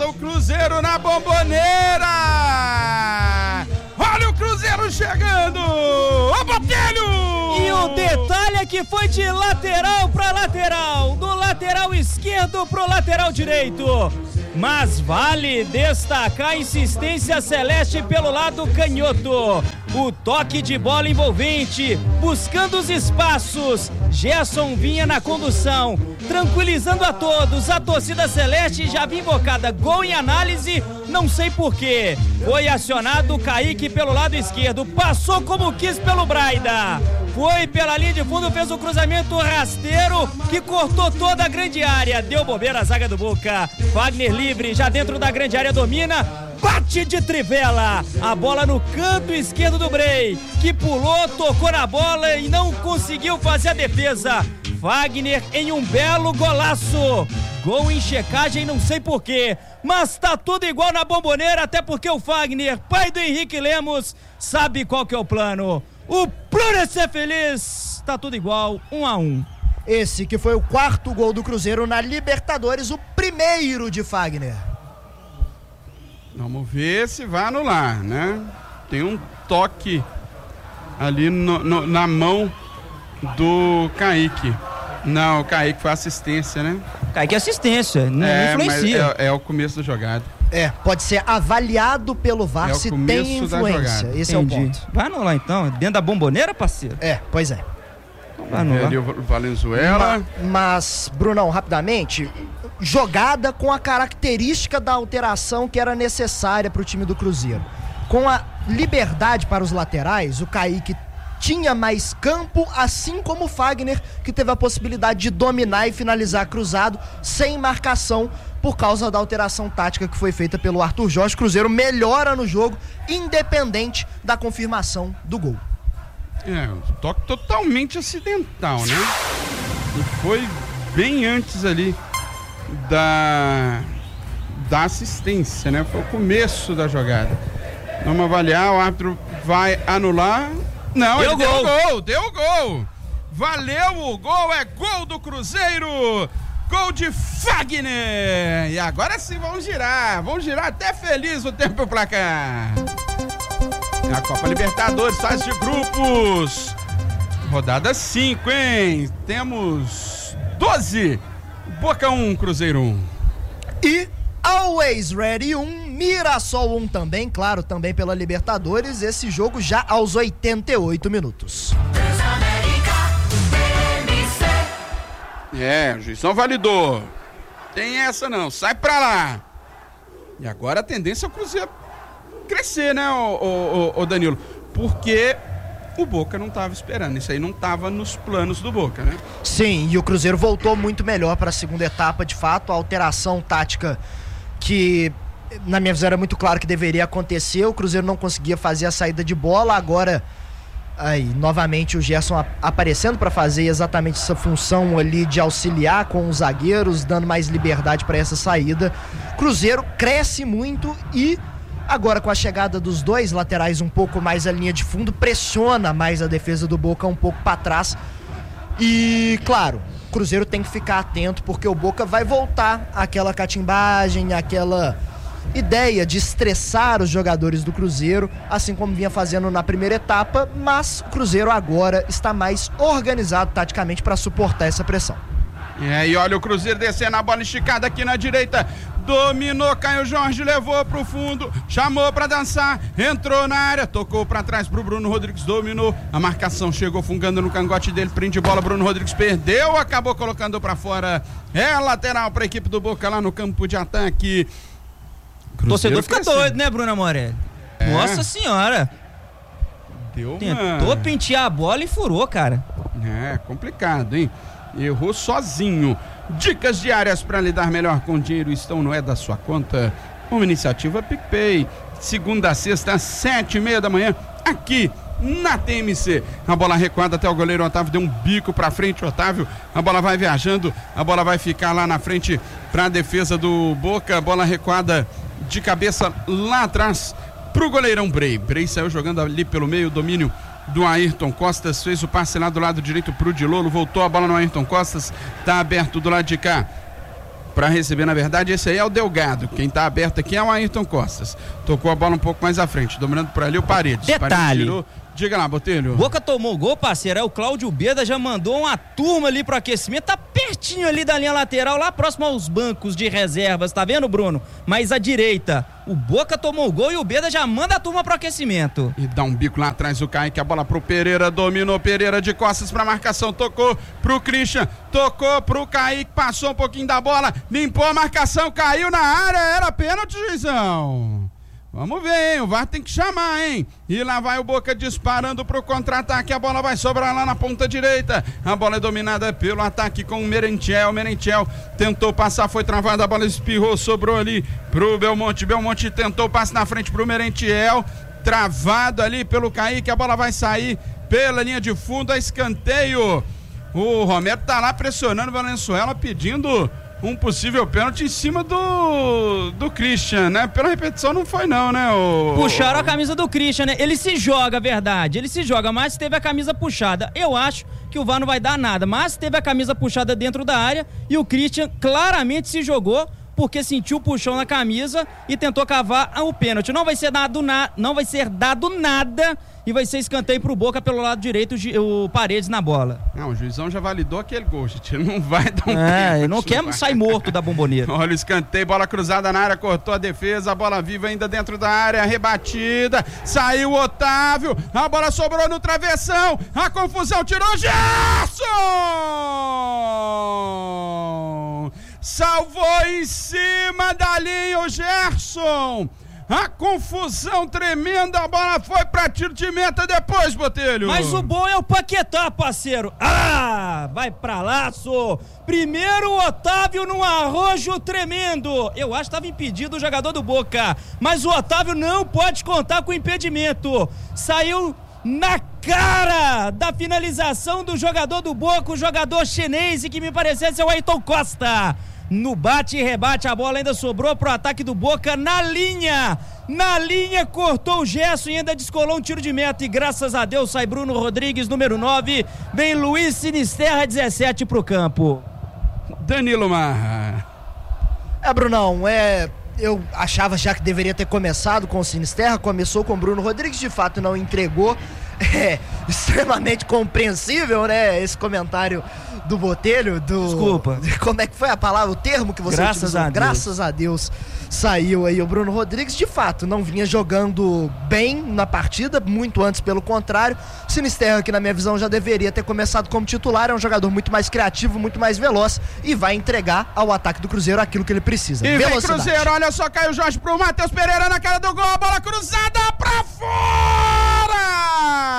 o Cruzeiro na Bomboneira! Olha o Cruzeiro chegando! Ô, Botelho! E o detalhe é que foi de lateral para lateral, do lateral esquerdo pro lateral direito. Mas vale destacar a insistência celeste pelo lado canhoto. O toque de bola envolvente, buscando os espaços. Gerson vinha na condução, tranquilizando a todos. A torcida celeste já vinha invocada. Gol em análise, não sei porquê. Foi acionado o Kaique pelo lado esquerdo, passou como quis pelo Braida. Foi pela linha de fundo, fez o cruzamento rasteiro que cortou toda a grande área. Deu bobeira a zaga do Boca. Fagner livre, já dentro da grande área domina. Bate de trivela. A bola no canto esquerdo do Brey, que pulou, tocou na bola e não conseguiu fazer a defesa. Fagner em um belo golaço. Gol em checagem, não sei porquê, mas tá tudo igual na Bomboneira, até porque o Fagner, pai do Henrique Lemos, sabe qual que é o plano. O plano é ser feliz. Tá tudo igual, 1-1. Esse que foi o quarto gol do Cruzeiro na Libertadores, o primeiro de Fagner. Vamos ver se vai anular, né? Tem um toque ali na mão do Kaique. Não, o Kaique foi assistência, né? Kaique é assistência, não influencia. Mas é o começo da jogada. Pode ser avaliado pelo VAR se tem influência. Esse é o ponto. Vai anular então, dentro da Bomboneira, parceiro? Pois é. Vai anular. O Valenzuela. Mas, Brunão, rapidamente, jogada com a característica da alteração que era necessária para o time do Cruzeiro. Com a liberdade para os laterais, o Kaique tinha mais campo, assim como o Fagner, que teve a possibilidade de dominar e finalizar cruzado sem marcação por causa da alteração tática que foi feita pelo Arthur Jorge. O Cruzeiro melhora no jogo, independente da confirmação do gol. Um toque totalmente acidental, né? E foi bem antes ali da assistência, né? Foi o começo da jogada. Vamos avaliar, o árbitro vai anular. Não, deu gol. Valeu o gol, é gol do Cruzeiro. Gol de Fagner. E agora sim vamos girar até feliz o tempo e o placar. É a Copa Libertadores, fase de grupos. Rodada 5, hein? Temos 12. Boca 1, Cruzeiro 1. E Always Ready 1, Mirassol 1 também, claro, também pela Libertadores. Esse jogo já aos 88 minutos. O juizão validou. Tem essa não, sai pra lá. E agora a tendência é o Cruzeiro crescer, né, o Danilo? Porque o Boca não estava esperando, isso aí não estava nos planos do Boca, né? Sim, e o Cruzeiro voltou muito melhor para a segunda etapa, de fato. A alteração tática que, na minha visão, era muito claro que deveria acontecer. O Cruzeiro não conseguia fazer a saída de bola. Agora, aí, novamente o Gerson aparecendo para fazer exatamente essa função ali de auxiliar com os zagueiros, dando mais liberdade para essa saída. Cruzeiro cresce muito e agora, com a chegada dos dois laterais um pouco mais à linha de fundo, pressiona mais a defesa do Boca um pouco para trás. E, claro, o Cruzeiro tem que ficar atento, porque o Boca vai voltar àquela catimbagem, àquela ideia de estressar os jogadores do Cruzeiro, assim como vinha fazendo na primeira etapa, mas o Cruzeiro agora está mais organizado taticamente para suportar essa pressão. E olha o Cruzeiro descendo a bola esticada aqui na direita. Dominou, Caio Jorge, levou pro fundo, chamou pra dançar, entrou na área, tocou pra trás pro Bruno Rodrigues, dominou, a marcação chegou fungando no cangote dele, prende bola, Bruno Rodrigues perdeu, acabou colocando pra fora, lateral pra equipe do Boca lá no campo de ataque. O torcedor fica doido, né, Bruno Amorelli? Nossa senhora. Tentou pentear a bola e furou, cara. Complicado, hein? Errou sozinho. Dicas diárias para lidar melhor com o dinheiro estão no É da Sua Conta. Uma iniciativa PicPay. Segunda a sexta, às 7h30 da manhã, aqui na TMC. A bola recuada até o goleiro Otávio, deu um bico para frente, Otávio. A bola vai viajando, a bola vai ficar lá na frente para a defesa do Boca. Bola recuada de cabeça lá atrás pro goleirão Brey. Brey saiu jogando ali pelo meio, domínio do Ayrton Costas, fez o passe lá do lado direito pro Dilolo, voltou a bola no Ayrton Costas, tá aberto do lado de cá para receber, na verdade, esse aí é o Delgado. Quem tá aberto aqui é o Ayrton Costas. Tocou a bola um pouco mais à frente, dominando por ali o Paredes. Detalhe. Paredes tirou. Diga lá, Botelho. Boca tomou gol, parceiro. O Cláudio Beda já mandou uma turma ali pro aquecimento. Tá pertinho ali da linha lateral, lá próximo aos bancos de reservas. Tá vendo, Bruno? Mais à direita. O Boca tomou o gol e o Beda já manda a turma pro aquecimento. E dá um bico lá atrás o Kaique. A bola pro Pereira. Dominou Pereira de costas pra marcação. Tocou pro Christian. Tocou pro Kaique. Passou um pouquinho da bola. Limpou a marcação. Caiu na área. Era pênalti, juizão. Vamos ver, hein? O VAR tem que chamar, hein? E lá vai o Boca disparando pro contra-ataque. A bola vai sobrar lá na ponta direita. A bola é dominada pelo ataque com o Merentiel. Merentiel tentou passar, foi travada. A bola espirrou, sobrou ali pro Belmonte. Belmonte tentou passe na frente pro Merentiel. Travado ali pelo Kaique. A bola vai sair pela linha de fundo. A escanteio. O Romero tá lá pressionando o Valenzuela, pedindo um possível pênalti em cima do Christian, né? Pela repetição não foi não, né? Puxaram a camisa do Christian, né? Ele se joga, verdade, ele se joga, mas teve a camisa puxada. Eu acho que o VAR não vai dar nada, mas teve a camisa puxada dentro da área e o Christian claramente se jogou porque sentiu o puxão na camisa e tentou cavar o pênalti. Não vai ser dado nada e vai ser escanteio pro Boca pelo lado direito, o Paredes na bola. Não, o juizão já validou aquele gol, gente. Ele não vai dar um pênalti. Ele não quer sair morto da Bomboneira. Olha o escanteio, bola cruzada na área, cortou a defesa, a bola viva ainda dentro da área, rebatida, saiu o Otávio, a bola sobrou no travessão, a confusão tirou Gerson! Salvou em cima da linha o Gerson. A confusão tremenda, a bola foi pra tiro de meta depois, Botelho. Mas o bom é o Paquetá, parceiro. Ah, vai pra laço. Primeiro o Otávio num arrojo tremendo. Eu acho que estava impedido o jogador do Boca, mas o Otávio não pode contar com impedimento. Saiu na cara da finalização do jogador do Boca, o jogador chinês, que me parecia ser o Ayrton Costa. No bate e rebate, a bola ainda sobrou pro ataque do Boca na linha, cortou o Gerson e ainda descolou um tiro de meta e graças a Deus sai Bruno Rodrigues, número 9, vem Luiz Sinisterra, 17 pro campo. Danilo Marra. Brunão, eu achava já que deveria ter começado com o Sinisterra, começou com o Bruno Rodrigues, de fato não entregou. É extremamente compreensível, né? Esse comentário do Botelho. Desculpa. Como é que foi a palavra, o termo que você utilizou? Graças a Deus saiu aí o Bruno Rodrigues. De fato, não vinha jogando bem na partida, muito antes pelo contrário. O Sinisterra, que na minha visão já deveria ter começado como titular, é um jogador muito mais criativo, muito mais veloz e vai entregar ao ataque do Cruzeiro aquilo que ele precisa. E vem Cruzeiro, olha só, caiu o Jorge pro Matheus Pereira na cara do gol, a bola cruzada pra fora!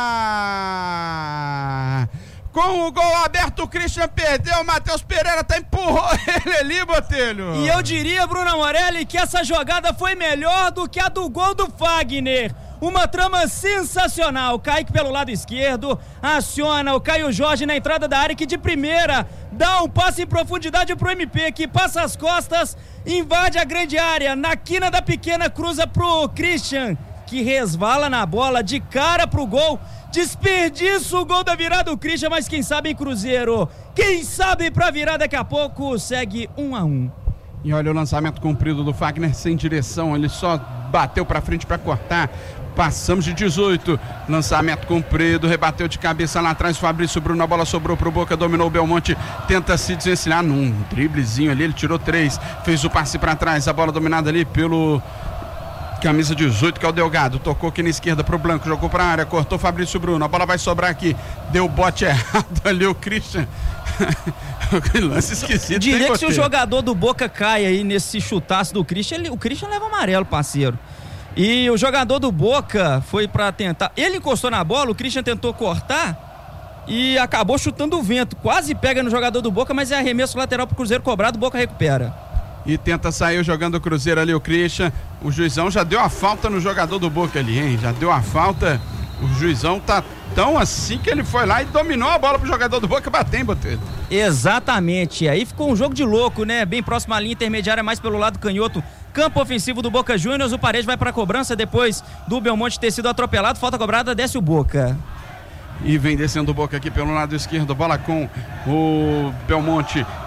Com o gol aberto, o Christian perdeu, o Matheus Pereira empurrou ele ali, Botelho. E eu diria, Bruno Morelli, que essa jogada foi melhor do que a do gol do Fagner. Uma trama sensacional. Kaique pelo lado esquerdo, aciona o Caio Jorge na entrada da área, que de primeira dá um passe em profundidade pro MP, que passa as costas, invade a grande área, na quina da pequena, cruza pro Christian, que resvala na bola de cara pro gol. Desperdiça o gol da virada do Christian, mas quem sabe em Cruzeiro, quem sabe pra virar daqui a pouco, segue 1-1. E olha o lançamento comprido do Fagner sem direção, ele só bateu pra frente pra cortar. Passamos de 18, lançamento comprido, rebateu de cabeça lá atrás, Fabrício Bruno, a bola sobrou pro Boca, dominou o Belmonte, tenta se desvencilhar num driblezinho ali, ele tirou 3, fez o passe pra trás, a bola dominada ali pelo camisa 18, que é o Delgado, tocou aqui na esquerda pro Blanco, jogou pra área, cortou Fabrício Bruno, a bola vai sobrar aqui, deu o bote errado ali o Christian. Lance esquisito. Diria que se o jogador do Boca cai aí nesse chutaço do Christian, o Christian leva amarelo, parceiro. E o jogador do Boca foi pra tentar, ele encostou na bola, o Christian tentou cortar e acabou chutando o vento, quase pega no jogador do Boca, mas é arremesso lateral pro Cruzeiro cobrado, o Boca recupera. E tenta sair jogando o Cruzeiro ali, o Christian. O juizão já deu a falta no jogador do Boca ali, hein? Já deu a falta. O juizão tá tão assim que ele foi lá e dominou a bola pro jogador do Boca bater, hein, Botelho? Exatamente. Aí ficou um jogo de louco, né? Bem próximo à linha intermediária, mais pelo lado canhoto. Campo ofensivo do Boca Juniors. O Paredes vai pra cobrança depois do Belmonte ter sido atropelado. Falta cobrada, desce o Boca. E vem descendo o Boca aqui pelo lado esquerdo, bola com o Belmonte,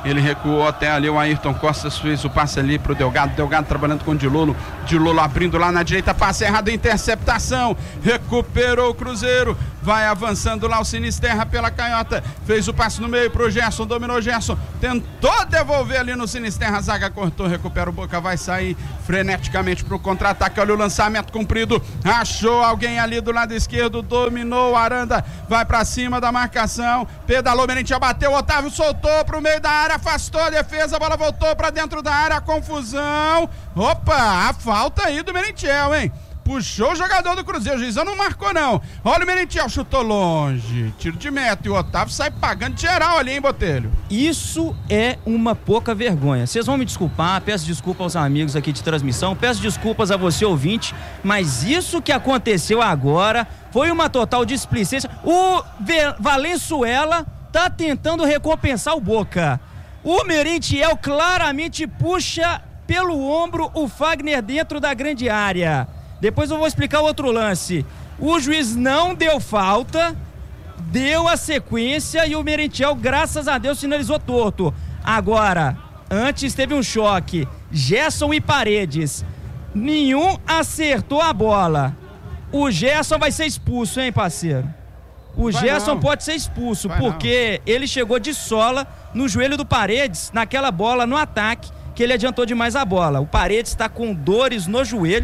Ele recuou até ali, o Ayrton Costa fez o passe ali pro Delgado. Delgado trabalhando com o Dilolo. Dilolo abrindo lá na direita, passe errado, interceptação. Recuperou o Cruzeiro. Vai avançando lá o Sinisterra pela canhota. Fez o passe no meio pro Gerson, dominou o Gerson. Tentou devolver ali no Sinisterra, a zaga cortou, recupera o Boca, vai sair freneticamente pro contra-ataque. Olha o lançamento comprido. Achou alguém ali do lado esquerdo, dominou o Aranda. Vai pra cima da marcação. Pedalou, Merentiel bateu, Otávio soltou pro meio da área, afastou a defesa, a bola voltou pra dentro da área, confusão. Opa, a falta aí do Merentiel, hein? Puxou o jogador do Cruzeiro, o juizão não marcou não. Olha o Merentiel, chutou longe, tiro de meta, e o Otávio sai pagando geral ali, hein, Botelho? Isso é uma pouca vergonha. Vocês vão me desculpar, peço desculpa aos amigos aqui de transmissão, peço desculpas a você ouvinte, mas isso que aconteceu agora foi uma total displicência. O Valenzuela tá tentando recompensar o Boca. O Merentiel claramente puxa pelo ombro o Fagner dentro da grande área. Depois eu vou explicar o outro lance. O juiz não deu falta, deu a sequência e o Merentiel, graças a Deus, finalizou torto. Agora, antes teve um choque. Gerson e Paredes. Nenhum acertou a bola. O Gerson vai ser expulso, hein, parceiro? O Gerson pode ser expulso, porque ele chegou de sola no joelho do Paredes, naquela bola no ataque, que ele adiantou demais a bola. O Paredes está com dores no joelho.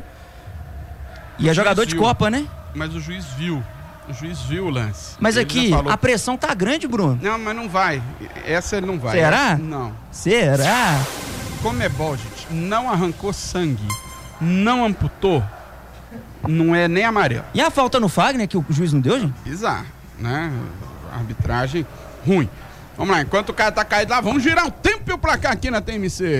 E é jogador de Copa, né? Mas o juiz viu. O juiz viu o lance. Mas aqui, a pressão tá grande, Bruno. Não, mas não vai. Essa ele não vai. Será? Não. Será? Comebol, gente, não arrancou sangue, não amputou, não é nem amarelo. E a falta no Fagner que o juiz não deu, gente? Bizarro, né? Arbitragem ruim. Vamos lá, enquanto o cara tá caído lá, vamos girar o tempo e o placar aqui na TMC.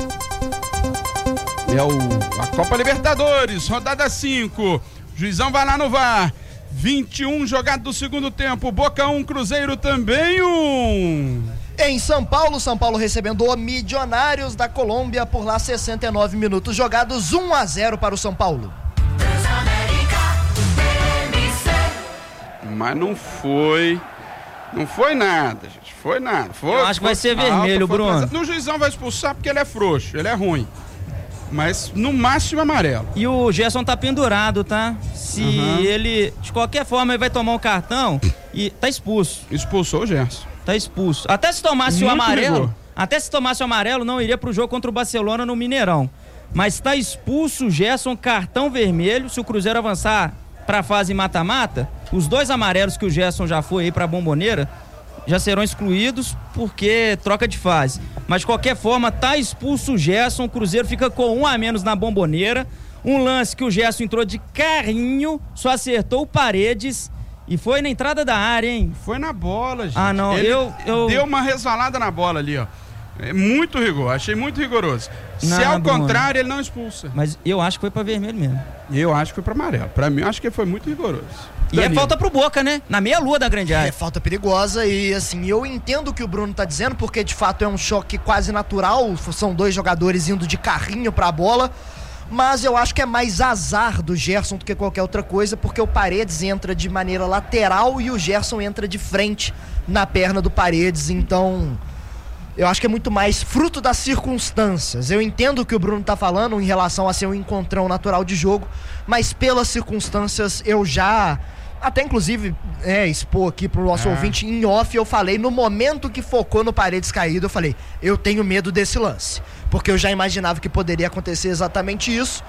É a Copa Libertadores, rodada 5. Juizão vai lá no VAR. 21 jogado do segundo tempo. Boca 1, Cruzeiro também 1. Em São Paulo recebendo o Milionários da Colômbia, por lá 69 minutos jogados, 1-0 para o São Paulo. Mas não foi nada, gente, foi nada. Eu acho que vai ser vermelho, Bruno. No juizão vai expulsar porque ele é frouxo, ele é ruim. Mas no máximo amarelo. E o Gerson tá pendurado, tá? Se ele, de qualquer forma, ele vai tomar um cartão e tá expulso. Expulsou o Gerson. Tá expulso. Até se tomasse o amarelo, não iria pro jogo contra o Barcelona no Mineirão. Mas tá expulso o Gerson, cartão vermelho. Se o Cruzeiro avançar pra fase mata-mata, os 2 amarelos que o Gerson já foi aí pra Bomboneira já serão excluídos porque troca de fase. Mas de qualquer forma, tá expulso o Gerson, o Cruzeiro fica com 1 a menos na Bomboneira. Um lance que o Gerson entrou de carrinho, só acertou o Paredes e foi na entrada da área, hein? Foi na bola, gente. Ah, não, ele deu uma resvalada na bola ali, ó. É muito rigor, achei muito rigoroso. Se ao contrário, ele não expulsa. Mas eu acho que foi pra vermelho mesmo. Eu acho que foi pra amarelo. Pra mim, eu acho que foi muito rigoroso. E é falta pro Boca, né? Na meia-lua da grande área. É falta perigosa e, assim, eu entendo o que o Bruno tá dizendo, porque de fato é um choque quase natural. São 2 jogadores indo de carrinho pra bola. Mas eu acho que é mais azar do Gerson do que qualquer outra coisa, porque o Paredes entra de maneira lateral e o Gerson entra de frente na perna do Paredes. Então, eu acho que é muito mais fruto das circunstâncias. Eu entendo o que o Bruno tá falando em relação a ser um encontrão natural de jogo, mas pelas circunstâncias eu já... Até inclusive, expor aqui pro nosso ouvinte, em off, eu falei, no momento que focou no Paredes caído, eu falei, eu tenho medo desse lance. Porque eu já imaginava que poderia acontecer exatamente isso.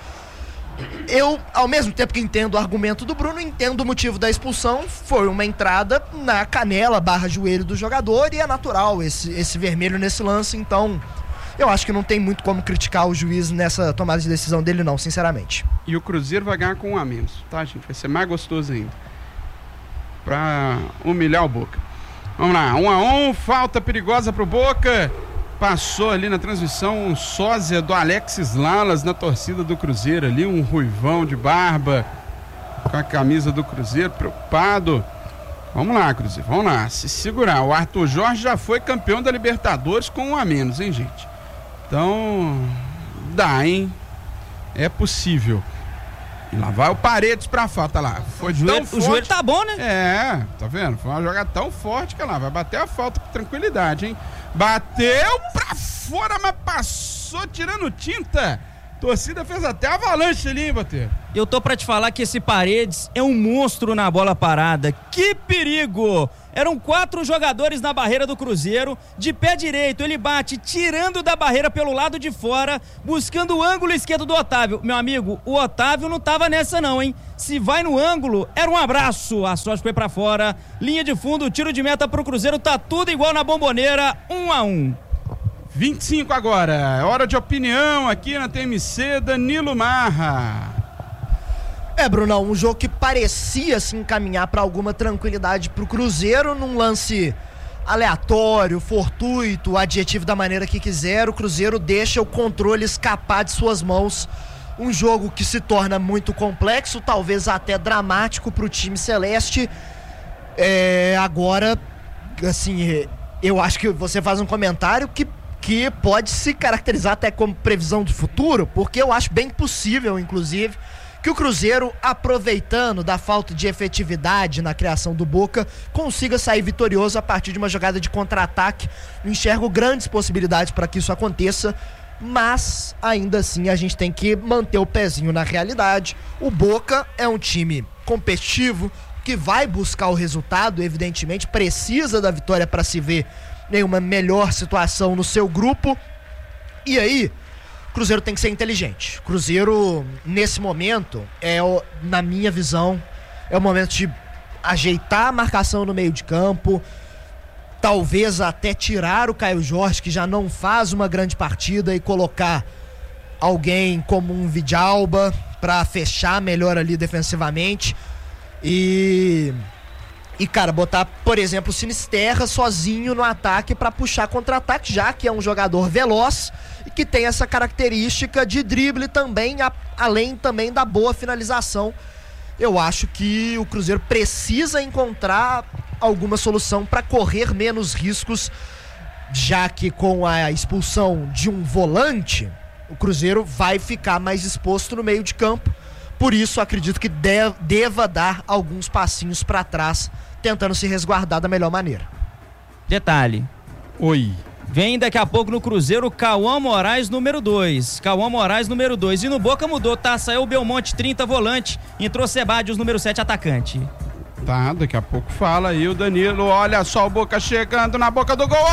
Eu, ao mesmo tempo que entendo o argumento do Bruno, entendo o motivo da expulsão. Foi uma entrada na canela / joelho do jogador e é natural esse vermelho nesse lance, então... Eu acho que não tem muito como criticar o juiz nessa tomada de decisão dele, não, sinceramente. E o Cruzeiro vai ganhar com 1 a menos, tá, gente? Vai ser mais gostoso ainda. Pra humilhar o Boca. Vamos lá, 1-1, falta perigosa pro Boca. Passou ali na transmissão um sósia do Alexis Lalas na torcida do Cruzeiro ali, um ruivão de barba com a camisa do Cruzeiro, preocupado. Vamos lá, Cruzeiro, vamos lá, se segurar. O Arthur Jorge já foi campeão da Libertadores com 1 a menos, hein, gente? Então, dá, hein? É possível. E lá vai o Paredes pra falta lá. Foi tão forte. O joelho tá bom, né? É, tá vendo? Foi uma jogada tão forte que lá vai bater a falta com tranquilidade, hein? Bateu pra fora, mas passou tirando tinta. Torcida fez até avalanche ali, hein, Botelho? Eu tô pra te falar que esse Paredes é um monstro na bola parada. Que perigo! Eram 4 jogadores na barreira do Cruzeiro. De pé direito, ele bate, tirando da barreira pelo lado de fora, buscando o ângulo esquerdo do Otávio. Meu amigo, o Otávio não tava nessa não, hein? Se vai no ângulo, era um abraço. A sorte foi pra fora. Linha de fundo, tiro de meta pro Cruzeiro. Tá tudo igual na Bomboneira, 1-1. 25 agora, hora de opinião aqui na TMC, Danilo Marra. Brunão, um jogo que parecia se encaminhar para alguma tranquilidade pro Cruzeiro, num lance aleatório, fortuito, adjetivo da maneira que quiser, o Cruzeiro deixa o controle escapar de suas mãos. Um jogo que se torna muito complexo, talvez até dramático pro time celeste. Agora, assim, eu acho que você faz um comentário que pode se caracterizar até como previsão de futuro, porque eu acho bem possível, inclusive, que o Cruzeiro, aproveitando da falta de efetividade na criação do Boca, consiga sair vitorioso a partir de uma jogada de contra-ataque. Enxergo grandes possibilidades para que isso aconteça, mas ainda assim a gente tem que manter o pezinho na realidade. O Boca é um time competitivo, que vai buscar o resultado, evidentemente, precisa da vitória para se ver em uma melhor situação no seu grupo. E aí, o Cruzeiro tem que ser inteligente. Cruzeiro, nesse momento, na minha visão, é o momento de ajeitar a marcação no meio de campo, talvez até tirar o Caio Jorge, que já não faz uma grande partida, e colocar alguém como um Vidalba para fechar melhor ali defensivamente. E cara, botar, por exemplo, o Sinisterra sozinho no ataque para puxar contra-ataque, já que é um jogador veloz e que tem essa característica de drible também, além também da boa finalização. Eu acho que o Cruzeiro precisa encontrar alguma solução para correr menos riscos, já que com a expulsão de um volante, o Cruzeiro vai ficar mais exposto no meio de campo. Por isso, acredito que deva dar alguns passinhos para trás, tentando se resguardar da melhor maneira. Detalhe. Oi. Vem daqui a pouco no Cruzeiro o Cauã Moraes, número 2. Cauã Moraes, número 2. E no Boca mudou, tá? Saiu o Belmonte, 30, volante. Entrou Sebadios, número 7, atacante. Tá, daqui a pouco fala aí o Danilo. Olha só o Boca chegando na boca do gol.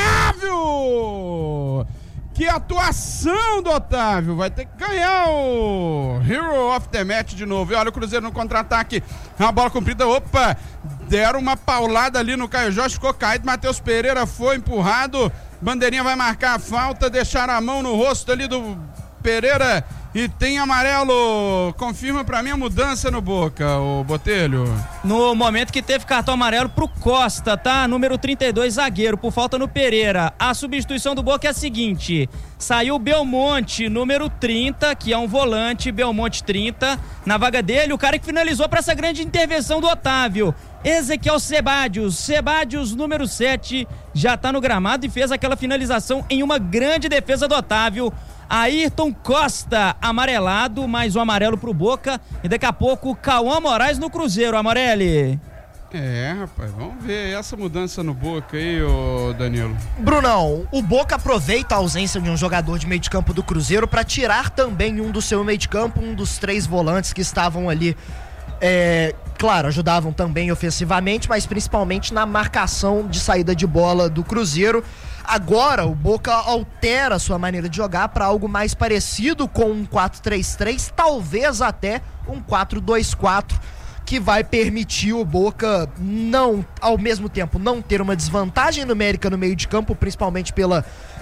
Otávio! Que atuação do Otávio, vai ter que ganhar o Hero of the Match de novo. E olha o Cruzeiro no contra-ataque, a bola comprida, opa, deram uma paulada ali no Caio Jorge, ficou caído, Matheus Pereira foi empurrado, Bandeirinha vai marcar a falta, deixaram a mão no rosto ali do Pereira e tem amarelo. Confirma pra mim a mudança no Boca, o Botelho. No momento que teve cartão amarelo pro Costa, tá? Número 32, zagueiro, por falta no Pereira. A substituição do Boca é a seguinte: saiu o Belmonte, número 30, que é um volante, Belmonte 30. Na vaga dele, o cara que finalizou pra essa grande intervenção do Otávio, Ezequiel Sebadios, número 7, já tá no gramado e fez aquela finalização em uma grande defesa do Otávio. Ayrton Costa, amarelado, mais um amarelo pro Boca. E daqui a pouco o Cauã Moraes no Cruzeiro, Amarelli. Rapaz, vamos ver essa mudança no Boca aí, ô Danilo. Brunão, o Boca aproveita a ausência de um jogador de meio de campo do Cruzeiro para tirar também um do seu meio de campo, um dos 3 volantes que estavam ali. Claro, ajudavam também ofensivamente, mas principalmente na marcação de saída de bola do Cruzeiro. Agora o Boca altera sua maneira de jogar para algo mais parecido com um 4-3-3, talvez até um 4-2-4, que vai permitir o Boca não, ao mesmo tempo, não ter uma desvantagem numérica no meio de campo, principalmente pela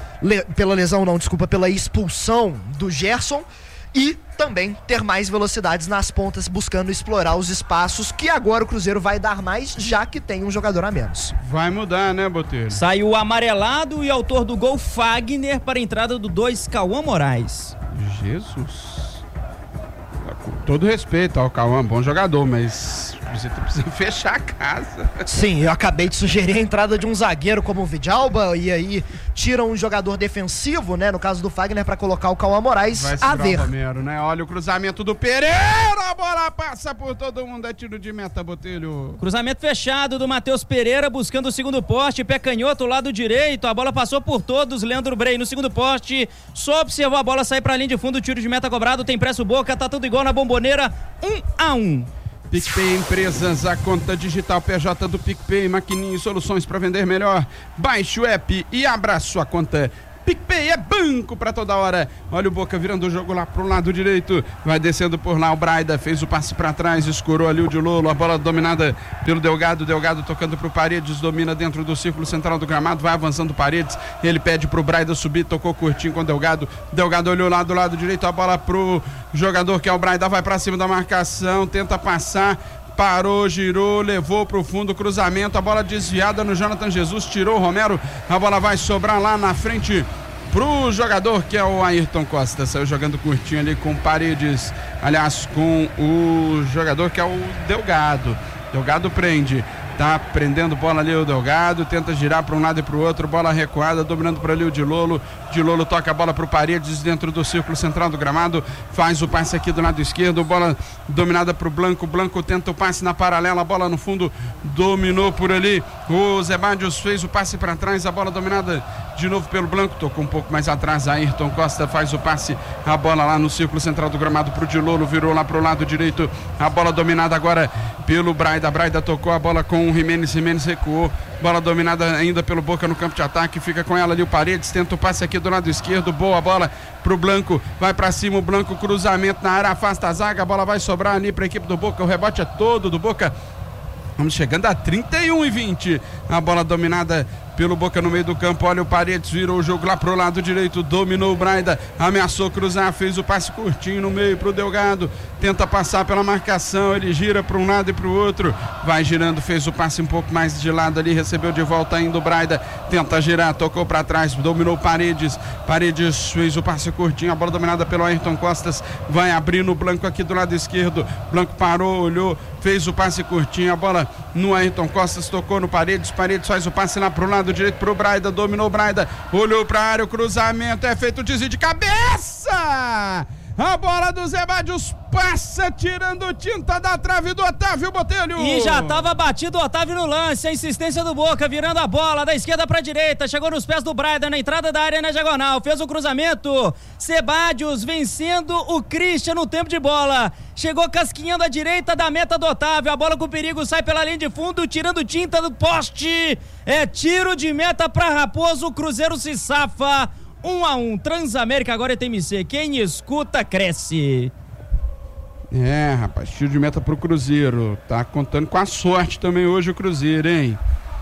expulsão do Gerson, e também ter mais velocidades nas pontas, buscando explorar os espaços que agora o Cruzeiro vai dar mais, já que tem um jogador a menos. Vai mudar, né, Botelho? Saiu o amarelado e autor do gol, Fagner, para a entrada do 2, Cauã Moraes. Jesus. Com todo respeito ao Cauã, bom jogador, mas Cruzeiro precisa fechar a casa. Sim, eu acabei de sugerir a entrada de um zagueiro como o Vidalba, e aí tiram um jogador defensivo, né? No caso do Fagner, para colocar o Cauã Moraes. Vai a ver. O Romero, né? Olha o cruzamento do Pereira, a bola passa por todo mundo, é tiro de meta, Botelho. Cruzamento fechado do Matheus Pereira, buscando o segundo poste, pé canhoto, lado direito, a bola passou por todos, Leandro Brey no segundo poste, só observou a bola sair pra linha de fundo, tiro de meta cobrado, tem pressa o Boca, tá tudo igual na Bomboneira, 1-1. PicPay Empresas, a conta digital PJ do PicPay, maquininha e soluções para vender melhor. Baixe o app e abra sua conta. PicPay é banco pra toda hora. Olha o Boca virando o jogo lá pro lado direito. Vai descendo por lá o Braida. Fez o passe pra trás, escorou ali o de Lolo. A bola dominada pelo Delgado. Delgado tocando pro Paredes. Domina dentro do círculo central do gramado. Vai avançando Paredes. Ele pede pro Braida subir. Tocou curtinho com o Delgado. Delgado olhou lá do lado direito. A bola pro jogador que é o Braida. Vai pra cima da marcação. Tenta passar. Parou, girou, levou pro fundo, cruzamento, a bola desviada no Jonathan Jesus, tirou o Romero, a bola vai sobrar lá na frente pro jogador que é o Ayrton Costa, saiu jogando curtinho ali com Paredes, aliás, com o jogador que é o Delgado. Delgado prende, tá prendendo bola ali o Delgado, tenta girar para um lado e para o outro, bola recuada, dominando por ali o de Lolo toca a bola para o Paredes dentro do círculo central do gramado, faz o passe aqui do lado esquerdo, bola dominada para o Blanco tenta o passe na paralela, a bola no fundo, dominou por ali, o Zebadios fez o passe para trás, a bola dominada de novo pelo Blanco, tocou um pouco mais atrás, Ayrton Costa faz o passe, a bola lá no círculo central do gramado pro de Lolo, virou lá pro lado direito, a bola dominada agora pelo Braida tocou a bola com o Jimenez recuou, bola dominada ainda pelo Boca no campo de ataque, fica com ela ali o Paredes, tenta o passe aqui do lado esquerdo, boa bola pro Blanco, vai pra cima o Blanco, cruzamento na área, afasta a zaga, a bola vai sobrar ali pra equipe do Boca, o rebote é todo do Boca, vamos chegando a 31-20, a bola dominada pelo Boca no meio do campo, olha o Paredes, virou o jogo lá pro lado direito, dominou o Braida, ameaçou cruzar, fez o passe curtinho no meio pro Delgado, tenta passar pela marcação, ele gira para um lado e pro outro, vai girando, fez o passe um pouco mais de lado ali, recebeu de volta ainda o Braida, tenta girar, tocou para trás, dominou Paredes fez o passe curtinho, a bola dominada pelo Ayrton Costas, vai abrindo o Blanco aqui do lado esquerdo, Blanco parou, olhou, fez o passe curtinho, a bola no Ayrton Costas, tocou no Paredes faz o passe lá pro lado direito pro Braida, dominou o Braida, olhou pra área, o cruzamento é feito, desvio de cabeça, a bola do Zebadios passa tirando tinta da trave do Otávio Botelho. E já estava batido o Otávio no lance, a insistência do Boca, virando a bola da esquerda para a direita, chegou nos pés do Braida na entrada da área na diagonal, fez um cruzamento, Zebadios vencendo o Christian no tempo de bola, chegou casquinhando a direita da meta do Otávio, a bola com perigo sai pela linha de fundo, tirando tinta do poste, é tiro de meta para Raposo, o Cruzeiro se safa, 1-1, Transamérica agora é TMC, quem escuta cresce. É, rapaz, tiro de meta pro Cruzeiro, tá contando com a sorte também hoje o Cruzeiro, hein?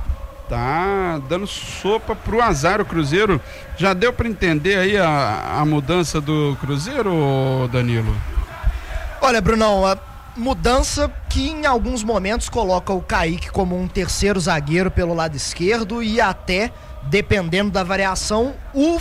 Tá dando sopa pro azar o Cruzeiro, já deu pra entender aí a mudança do Cruzeiro, Danilo? Olha, Brunão, a mudança que em alguns momentos coloca o Kaique como um terceiro zagueiro pelo lado esquerdo e até, dependendo da variação, o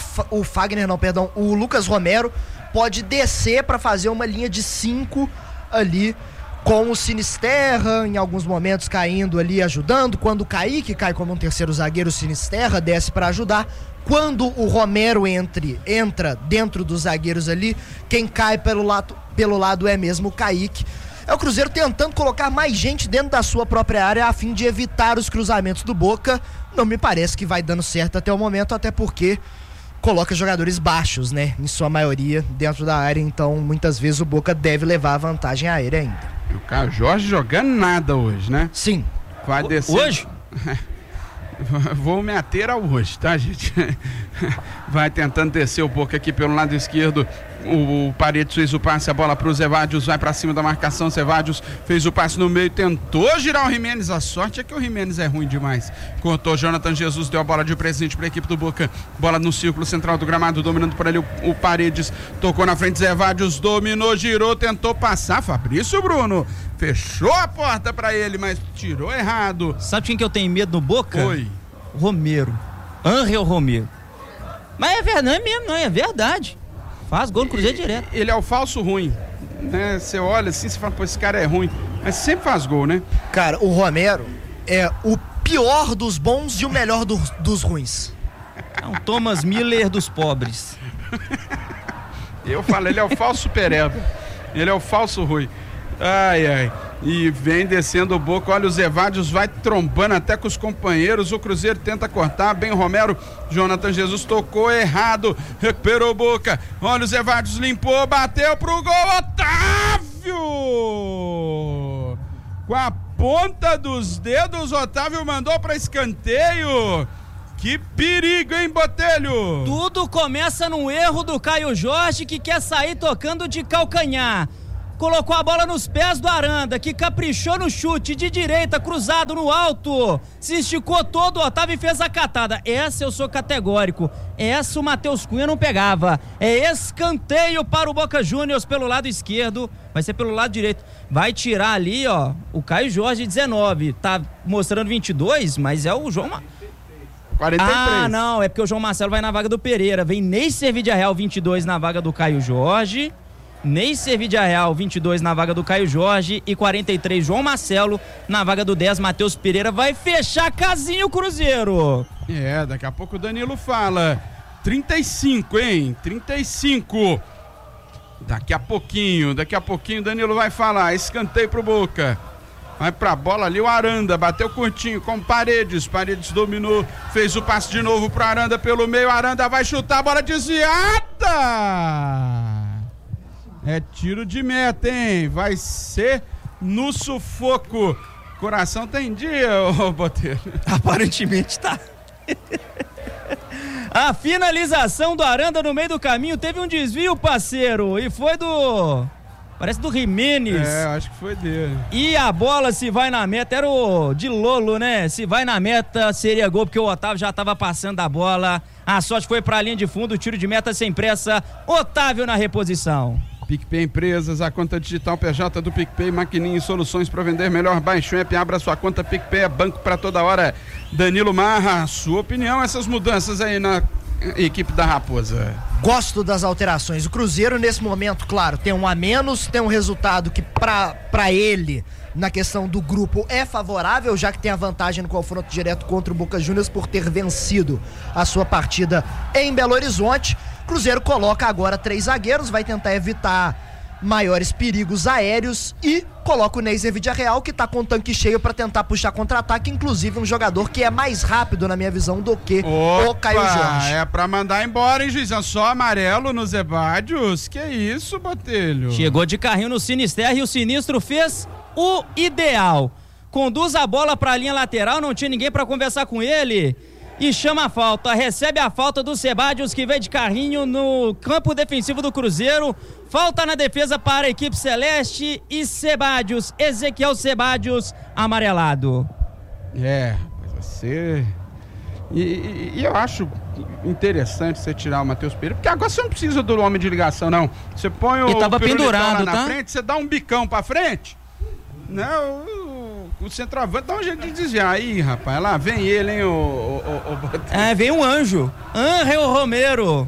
Lucas Romero pode descer para fazer uma linha de 5 ali com o Sinisterra, em alguns momentos caindo ali ajudando, quando o Kaique cai como um terceiro zagueiro, o Sinisterra desce para ajudar, quando o Romero entra dentro dos zagueiros ali, quem cai pelo lado é mesmo o Kaique. É o Cruzeiro tentando colocar mais gente dentro da sua própria área a fim de evitar os cruzamentos do Boca. Não me parece que vai dando certo até o momento, até porque coloca jogadores baixos, né? Em sua maioria dentro da área, então muitas vezes o Boca deve levar a vantagem aérea ainda. O Caio Jorge jogando nada hoje, né? Sim. Vai descer. Hoje? Vou me ater ao hoje, tá, gente? Vai tentando descer um pouco aqui pelo lado esquerdo. O Paredes fez o passe, a bola pro Zebadios, vai pra cima da marcação. Zebadios fez o passe no meio, tentou girar o Jimenez. A sorte é que o Jimenez é ruim demais. Cortou Jonathan Jesus, deu a bola de presente pra equipe do Boca. Bola no círculo central do gramado, dominando por ali o Paredes. Tocou na frente, Zebadios dominou, girou, tentou passar. Fabrício Bruno fechou a porta pra ele, mas tirou errado. Sabe quem que eu tenho medo no Boca? Oi. Romero. Ángel Romero. Mas é verdade, não é mesmo, não, é verdade. Faz gol no Cruzeiro direto. Ele é o falso ruim, né? Você olha assim, você fala, pô, esse cara é ruim. Mas sempre faz gol, né? Cara, o Romero é o pior dos bons e o melhor dos ruins. É um Thomas Miller dos pobres. Eu falo, ele é o falso Pereba. Ele é o falso Rui. Ai, ai. E vem descendo o Boca. Olha, o Zé Vádios vai trombando até com os companheiros. O Cruzeiro tenta cortar. Bem Romero. Jonathan Jesus tocou errado. Recuperou o Boca. Olha, o Zé Vádios limpou. Bateu pro gol. Otávio! Com a ponta dos dedos, Otávio mandou para escanteio. Que perigo, hein, Botelho? Tudo começa num erro do Caio Jorge, que quer sair tocando de calcanhar. Colocou a bola nos pés do Aranda, que caprichou no chute de direita, cruzado no alto. Se esticou todo, o Otávio fez a catada. Essa eu sou categórico. Essa o Matheus Cunha não pegava. É escanteio para o Boca Juniors pelo lado esquerdo. Vai ser pelo lado direito. Vai tirar ali, ó, o Caio Jorge, 19. Tá mostrando 22, mas é o João... 43. Ah, não, é porque o João Marcelo vai na vaga do Pereira. Vem Neycer Vidiarreal, 22 na vaga do Caio Jorge. Neycer Vidiarreal, 22 na vaga do Caio Jorge. E 43, João Marcelo na vaga do 10, Matheus Pereira. Vai fechar a casinha o Cruzeiro. É, daqui a pouco o Danilo fala. 35, hein? 35. Daqui a pouquinho o Danilo vai falar. Escanteio pro Boca. Vai pra bola ali o Aranda, bateu curtinho com Paredes dominou, fez o passe de novo pro Aranda pelo meio, Aranda vai chutar, a bola desviada! É tiro de meta, hein? Vai ser no sufoco. Coração tem dia, ô Botelho? Aparentemente tá. A finalização do Aranda no meio do caminho teve um desvio, parceiro, e foi do... Parece do Jimenez. É, acho que foi dele. E a bola, se vai na meta, era o de Lolo, né? Se vai na meta, seria gol, porque o Otávio já estava passando a bola. A sorte foi para a linha de fundo, tiro de meta sem pressa. Otávio na reposição. PicPay Empresas, a conta digital PJ do PicPay, maquininha e soluções para vender melhor. Baixe o app, abra sua conta PicPay, é banco para toda hora. Danilo Marra, sua opinião, essas mudanças aí na equipe da Raposa? Gosto das alterações. O Cruzeiro, nesse momento, claro, tem um a menos, tem um resultado que pra ele, na questão do grupo, é favorável, já que tem a vantagem no confronto direto contra o Boca Juniors por ter vencido a sua partida em Belo Horizonte. Cruzeiro coloca agora 3 zagueiros, vai tentar evitar maiores perigos aéreos e coloca o Neycer Vidiarreal, que tá com o tanque cheio para tentar puxar contra-ataque, inclusive um jogador que é mais rápido, na minha visão, do que o Caio Jorge. É pra mandar embora, hein, juizão? Só amarelo nos Zebádios? Que isso, Botelho? Chegou de carrinho no Sinisterra e o Sinistro fez o ideal. Conduz a bola pra linha lateral, não tinha ninguém pra conversar com ele. E chama a falta, recebe a falta do Zebádios, que veio de carrinho no campo defensivo do Cruzeiro. Falta na defesa para a equipe celeste e Zebádios, Ezequiel Zebádios, amarelado. É, você... E eu acho interessante você tirar o Matheus Pereira, porque agora você não precisa do homem de ligação, não. Você põe o tava pendurado, lá na tá? frente, você dá um bicão pra frente, não... O centroavante dá um jeito de desviar. Aí, rapaz, lá vem ele, hein, vem um anjo. Ángel Romero.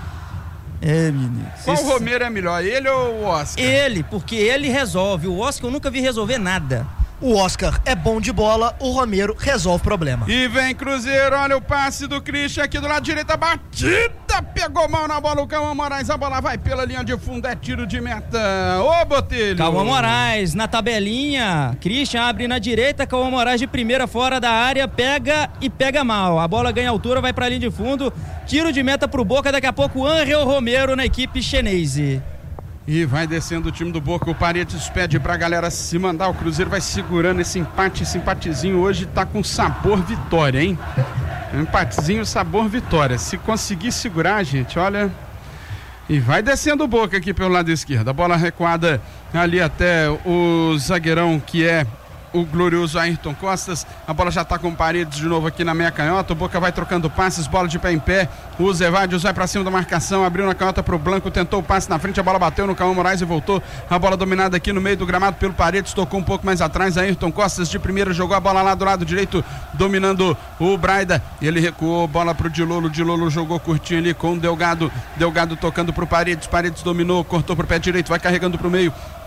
É, menino. Qual Romero é melhor, ele ou o Oscar? Ele, porque ele resolve. O Oscar eu nunca vi resolver nada. O Oscar é bom de bola, o Romero resolve o problema. E vem Cruzeiro, olha o passe do Christian aqui do lado direito, a batida, pegou mal na bola o Cauã Moraes, a bola vai pela linha de fundo, é tiro de meta. Ô, Botelho! Cauã Moraes na tabelinha, Christian abre na direita, Cauã Moraes de primeira fora da área, pega e pega mal. A bola ganha altura, vai pra linha de fundo, tiro de meta pro Boca, daqui a pouco o Ángel Romero na equipe chenese. E vai descendo o time do Boca, o Paredes pede pra galera se mandar, o Cruzeiro vai segurando esse empate, esse empatezinho hoje tá com sabor vitória, hein? Um empatezinho, sabor vitória, se conseguir segurar, gente, olha... E vai descendo o Boca aqui pelo lado esquerdo, a bola recuada ali até o zagueirão que é o glorioso Ayrton Costas, a bola já tá com Paredes de novo aqui na meia canhota, o Boca vai trocando passes, bola de pé em pé, o Zebádios vai pra cima da marcação, abriu na canhota pro Blanco, tentou o passe na frente, a bola bateu no Cauã Moraes e voltou, a bola dominada aqui no meio do gramado pelo Paredes, tocou um pouco mais atrás, Ayrton Costas de primeira, jogou a bola lá do lado direito, dominando o Braida, ele recuou, bola pro Dilolo jogou curtinho ali com o Delgado tocando pro Paredes, Paredes dominou, cortou pro pé direito, vai carregando pro meio,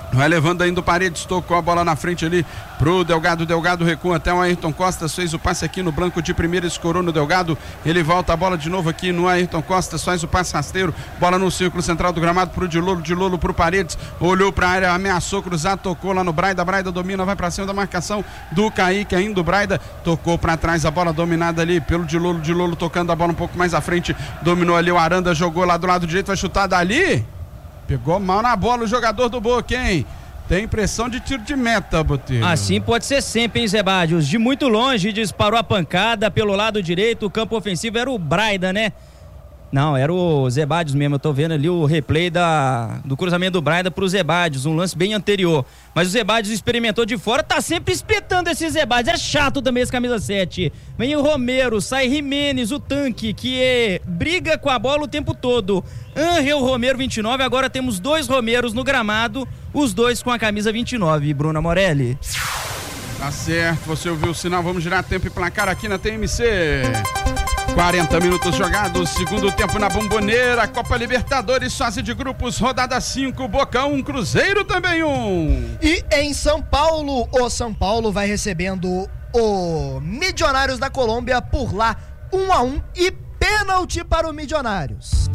Vai levando ainda o Paredes, tocou a bola na frente ali pro Delgado. Delgado recua até o Ayrton Costa, fez o passe aqui no Blanco de primeira, escorou no Delgado. Ele volta a bola de novo aqui no Ayrton Costa, faz o passe rasteiro. Bola no círculo central do gramado pro Dilolo pro Paredes. Olhou pra área, ameaçou cruzar, tocou lá no Braida. Braida domina, vai pra cima da marcação do Kaique ainda. O Braida tocou pra trás, a bola dominada ali pelo Dilolo. Dilolo tocando a bola um pouco mais à frente. Dominou ali o Aranda, jogou lá do lado direito, vai chutar dali. Pegou mal na bola o jogador do Boca, hein? Tem impressão de tiro de meta, Botelho. Assim pode ser sempre, hein, Zé Badios? De muito longe disparou a pancada pelo lado direito, o campo ofensivo era o Braida, né? Não, era o Zé Badios mesmo, eu tô vendo ali o replay do cruzamento do Braida pro Zé Badios, um lance bem anterior. Mas o Zé Badios experimentou de fora, tá sempre espetando esse Zé Badios, é chato também esse camisa 7. Vem o Romero, sai Jimenez, o tanque, que briga com a bola o tempo todo. Ángel Romero, 29, agora temos 2 Romeros no gramado, os 2 com a camisa 29, Bruna Morelli. Tá certo, você ouviu o sinal, vamos girar tempo e placar aqui na TMC. 40 minutos jogados, segundo tempo na Bomboneira, Copa Libertadores, fase de grupos, rodada 5, Boca 1, Cruzeiro também 1. E em São Paulo, o São Paulo vai recebendo o Milionários da Colômbia por lá, 1-1 e pênalti para o Milionários.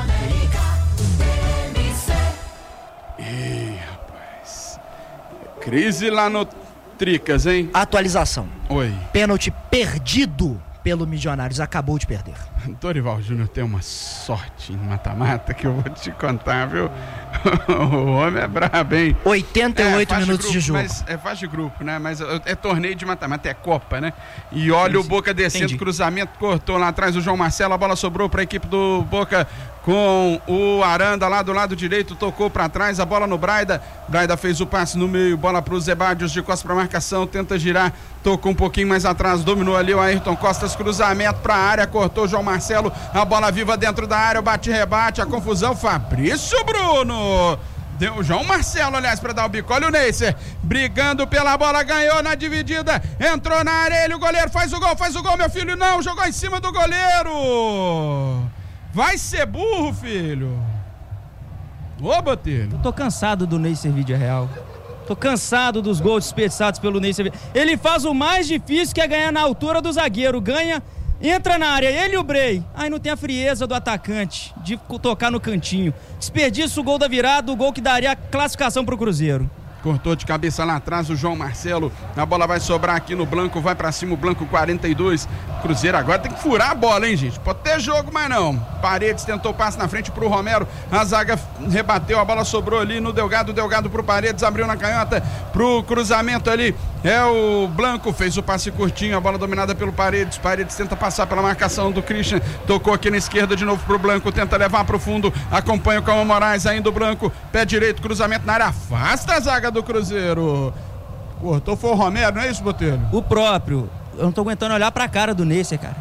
Ih, rapaz, crise lá no Tricas, hein? Atualização. Oi. Pênalti perdido pelo Milionários, acabou de perder. Dorival Júnior tem uma sorte em mata-mata que eu vou te contar, viu? O homem é brabo, hein? 88 minutos de jogo. Mas é fase de grupo, né? Mas é torneio de mata-mata, é Copa, né? E olha o Boca descendo, cruzamento, cortou lá atrás o João Marcelo, a bola sobrou para a equipe do Boca com o Aranda lá do lado direito, tocou para trás, a bola no Braida. Braida fez o passe no meio, bola pro Zé Badios, de costas para marcação, tenta girar, tocou um pouquinho mais atrás, dominou ali o Ayrton Costa, cruzamento para a área, cortou o João Marcelo, a bola viva dentro da área, o bate-rebate, a confusão, Fabrício Bruno. Deu o João Marcelo, aliás, para dar o bico. Olha o Neisser, brigando pela bola, ganhou na dividida, entrou na área, ele, o goleiro, faz o gol, meu filho, não, jogou em cima do goleiro. Vai ser burro, filho. Ô, Botelho. Eu tô cansado do Neisser Vídeo Real. Tô cansado dos gols desperdiçados pelo Neisser. Ele faz o mais difícil, que é ganhar na altura do zagueiro. Ganha, entra na área, ele e o Brey. Aí não tem a frieza do atacante de tocar no cantinho. Desperdiça o gol da virada, o gol que daria a classificação pro Cruzeiro. Cortou de cabeça lá atrás o João Marcelo. A bola vai sobrar aqui no Blanco, vai pra cima o Blanco, 42. Cruzeiro agora tem que furar a bola, hein, gente? Pode ter jogo, mas não. Paredes tentou passe na frente pro Romero. A zaga rebateu, a bola sobrou ali no Delgado. Delgado pro Paredes, abriu na canhota pro cruzamento ali. É o Blanco, fez o passe curtinho, a bola dominada pelo Paredes. Paredes tenta passar pela marcação do Christian. Tocou aqui na esquerda de novo pro Blanco, tenta levar pro fundo. Acompanha o Calma Moraes ainda o Blanco. Pé direito, cruzamento na área, afasta a zaga do Cruzeiro. Cortou, foi o Romero, não é isso, Botelho? O próprio. Eu não tô aguentando olhar pra cara do Neisser, cara.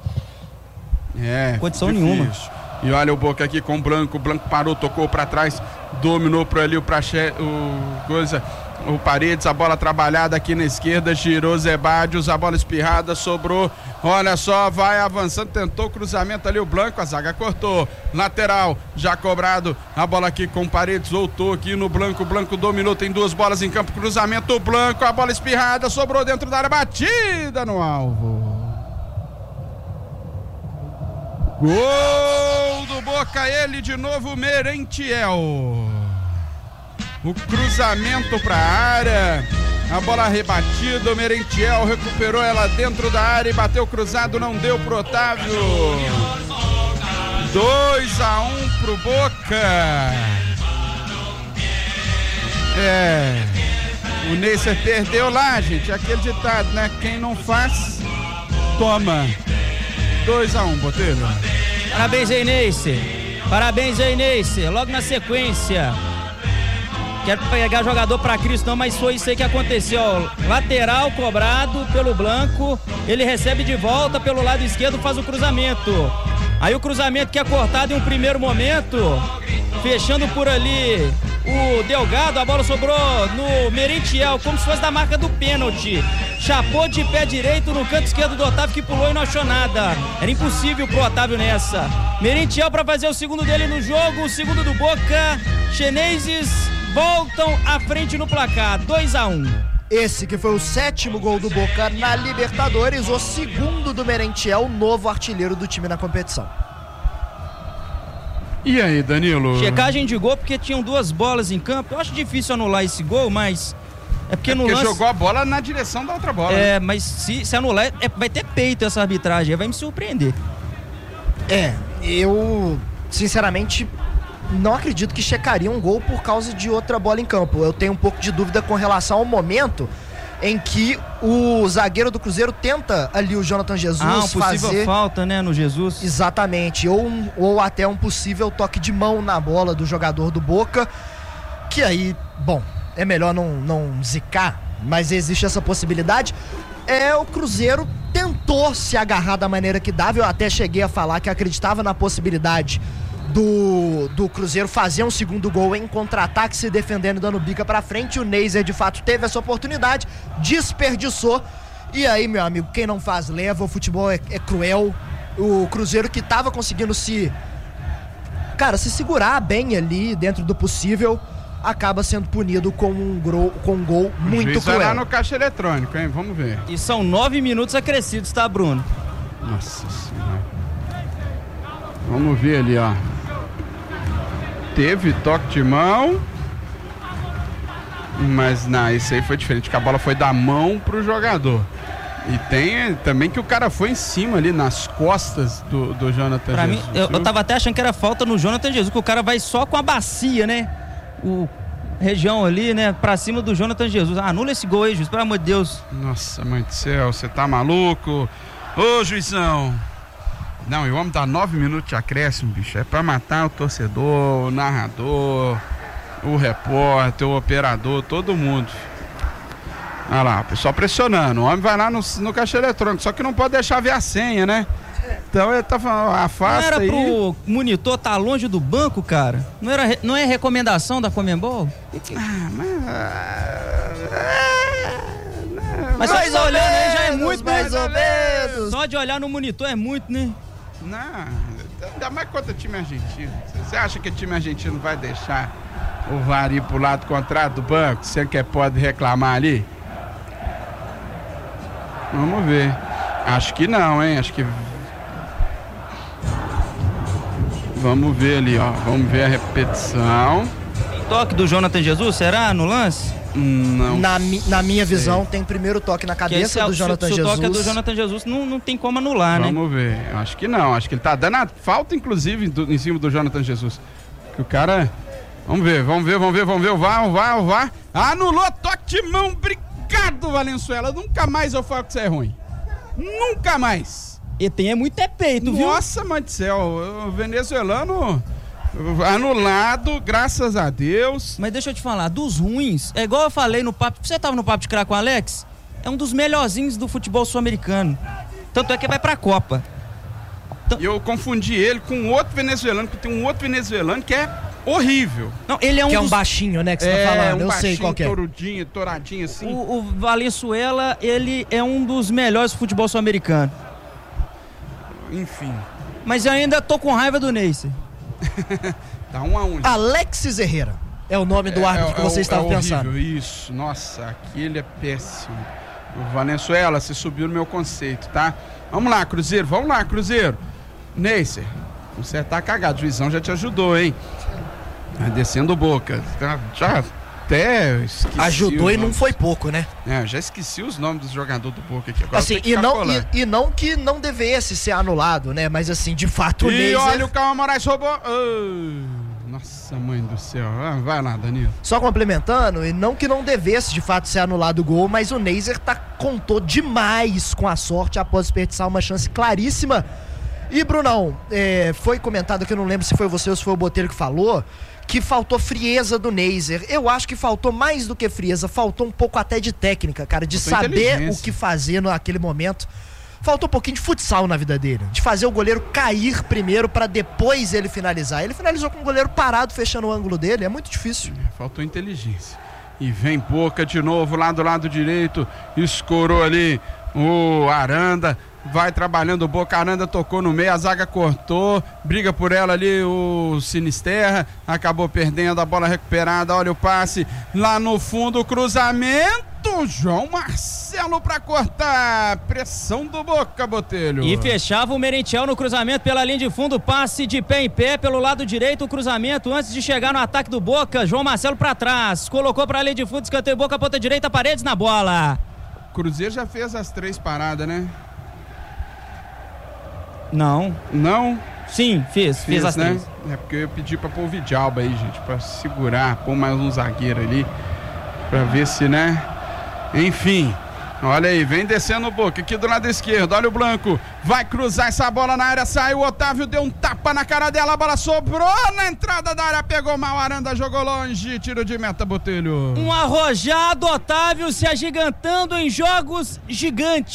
É. Condição difícil. nenhuma. E olha o Boca aqui com o Blanco parou, tocou pra trás, dominou pro ali o Paredes, a bola trabalhada aqui na esquerda, girou Zé Badios, a bola espirrada, sobrou, olha só, vai avançando, tentou o cruzamento ali o Blanco, a zaga cortou, lateral, já cobrado, a bola aqui com o Paredes, voltou aqui no Blanco, o Blanco dominou, tem 2 bolas em campo, cruzamento, o Blanco, a bola espirrada, sobrou dentro da área, batida no alvo. Gol do Boca, ele de novo, Merentiel. O cruzamento para a área, a bola rebatida, o Merentiel recuperou ela dentro da área e bateu cruzado, não deu pro Otávio. 2-1 pro Boca. O Neisser perdeu lá, gente, aquele ditado, né? Quem não faz, toma. 2-1, Botelho. Parabéns aí, Neisser. Parabéns aí, Neisser. Logo na sequência. Quero pegar jogador pra Cristo não, mas foi isso aí que aconteceu. Lateral cobrado pelo Blanco. Ele recebe de volta pelo lado esquerdo, faz o cruzamento. Aí o cruzamento que é cortado em um primeiro momento. Fechando por ali o Delgado, a bola sobrou no Merentiel, como se fosse da marca do pênalti. Chapou de pé direito no canto esquerdo do Otávio, que pulou e não achou nada. Era impossível pro Otávio nessa. Merentiel para fazer o segundo dele no jogo, o segundo do Boca. Chenezes voltam à frente no placar, 2-1. Esse que foi o 7º gol do Boca na Libertadores, o 2º do Merentiel, novo artilheiro do time na competição. E aí, Danilo? Checagem de gol porque tinham 2 bolas em campo. Eu acho difícil anular esse gol, mas... É porque no lance... jogou a bola na direção da outra bola. É, né? Mas se anular, vai ter peito essa arbitragem, vai me surpreender. Eu, sinceramente, não acredito que checaria um gol por causa de outra bola em campo. Eu tenho um pouco de dúvida com relação ao momento em que o zagueiro do Cruzeiro tenta ali o Jonathan Jesus possível fazer... falta, né, no Jesus. Exatamente, ou até um possível toque de mão na bola do jogador do Boca, que aí, bom, é melhor não zicar, mas existe essa possibilidade. O Cruzeiro tentou se agarrar da maneira que dava, eu até cheguei a falar que acreditava na possibilidade do Cruzeiro fazer um 2º gol em contra-ataque, se defendendo e dando bica pra frente. O Neiser de fato teve essa oportunidade, desperdiçou, e aí, meu amigo, quem não faz leva. O futebol é cruel. O Cruzeiro, que tava conseguindo se segurar bem ali dentro do possível, acaba sendo punido com um gol muito cruel. Vai lá no caixa eletrônico, hein? Vamos ver. E são 9 minutos acrescidos, tá, Bruno? Nossa Senhora. Vamos ver ali, ó. Teve toque de mão, mas esse aí foi diferente, que a bola foi da mão pro jogador. E tem também que o cara foi em cima ali, nas costas do Jonathan pra Jesus. Mim, eu tava até achando que era falta no Jonathan Jesus, que o cara vai só com a bacia, né? Região ali, né? Pra cima do Jonathan Jesus. Anula esse gol aí, juiz, pelo amor de Deus. Nossa, mãe do céu, você tá maluco? Ô, juizão! Não, e o homem dá 9 minutos de acréscimo, bicho. É pra matar o torcedor, o narrador, o repórter, o operador, todo mundo. Olha lá, o pessoal pressionando. O homem vai lá no caixa eletrônico, só que não pode deixar ver a senha, né? Então ele tá falando, afasta aí. Não era pro monitor tá longe do banco, cara? Não é recomendação da Conmebol? Mas só de olhando aí já é muito, mais ou menos. Só de olhar no monitor é muito, né? Não, ainda mais contra o time argentino. Você acha que o time argentino vai deixar o VAR ir pro lado contrário do banco? Você que pode reclamar ali? Vamos ver. Acho que não, hein? Acho que... Vamos ver ali, ó. Vamos ver a repetição. Toque do Jonathan Jesus, será no lance? Não. Na minha visão, tem primeiro toque na cabeça do Jonathan Jesus. Se o toque é do Jonathan Jesus, não tem como anular, né? Vamos ver. Acho que não. Acho que ele tá dando a falta, inclusive, em cima do Jonathan Jesus. Que o cara... Vamos ver. O VAR. Anulou, toque de mão. Obrigado, Valenzuela. Nunca mais eu falo que você é ruim. Nunca mais. E tem muito peito, viu? Nossa, mãe do céu. O venezuelano... Anulado, graças a Deus. Mas deixa eu te falar, dos ruins, é igual eu falei no papo. Você tava no papo de craque com o Alex? É um dos melhorzinhos do futebol sul-americano. Tanto é que vai pra Copa. E eu confundi ele com outro venezuelano, que tem um outro venezuelano que é horrível. Não, ele é um que é um baixinho, né, que você tá falando. Eu sei qual que é. Touradinho assim. O Valenzuela, ele é um dos melhores do futebol sul-americano. Enfim. Mas eu ainda tô com raiva do Neiser. Tá 1-1. Alexis Herrera é o nome do árbitro que você estava pensando. Isso, nossa, aquele é péssimo. O Valenzuela, você subiu no meu conceito, tá? Vamos lá, Cruzeiro. Neiser, você tá cagado, o juizão já te ajudou, hein? Tá descendo o Boca. Já até esqueci. Ajudou e não foi pouco, né? Eu já esqueci os nomes dos jogadores do Boca aqui. Agora assim, e não que não devesse ser anulado, né? Mas assim, de fato o Neiser... E olha o Calma Moraes roubou. Nossa, mãe do céu. Vai lá, Danilo. Só complementando, e não que não devesse de fato ser anulado o gol, mas o Neiser contou demais com a sorte após desperdiçar uma chance claríssima. E, Brunão, foi comentado aqui, eu não lembro se foi você ou se foi o Botelho que falou, que faltou frieza do Neiser. Eu acho que faltou mais do que frieza, faltou um pouco até de técnica, cara, de saber o que fazer naquele momento. Faltou um pouquinho de futsal na vida dele, de fazer o goleiro cair primeiro pra depois ele finalizar. Ele finalizou com o goleiro parado, fechando o ângulo dele, é muito difícil. Faltou inteligência. E vem Boca de novo lá do lado direito, escorou ali o Aranda. vai trabalhando o Boca. Aranda tocou no meio, a zaga cortou, briga por ela ali o Sinisterra, acabou perdendo, a bola recuperada, olha o passe lá no fundo, o cruzamento, João Marcelo pra cortar, pressão do Boca, Botelho. E fechava o Merentiel no cruzamento pela linha de fundo, passe de pé em pé pelo lado direito, o cruzamento antes de chegar no ataque do Boca, João Marcelo pra trás, colocou pra linha de fundo, escanteio Boca, ponta direita, Paredes na bola. Cruzeiro já fez as 3 paradas, né? Não. Não? Sim, fez as 3. É porque eu pedi pra pôr o Vidalba aí, gente, pra segurar, pôr mais um zagueiro ali, pra ver se, né? Enfim, olha aí, vem descendo o Boca, aqui do lado esquerdo, olha o Blanco, vai cruzar essa bola na área, saiu o Otávio, deu um tapa na cara dela, a bola sobrou na entrada da área, pegou mal, Aranda jogou longe, tiro de meta, Botelho. Um arrojado Otávio se agigantando em jogos gigantes.